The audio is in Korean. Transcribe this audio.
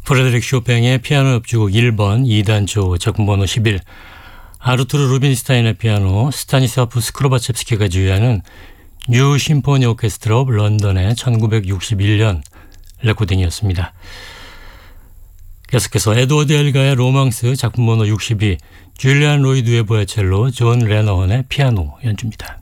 프레드릭 쇼팽의 피아노 협주곡 1번 2단조 작품 번호 11, 아르투르 루빈스타인의 피아노, 스타니스라프 스크로바첵스키가 지휘하는 뉴 심포니 오케스트라 오브 런던의 1961년 레코딩이었습니다. 계속해서 에드워드 엘가의 로망스 작품 번호 62, 줄리안 로이드 웨버의 첼로, 존 레너헌의 피아노 연주입니다.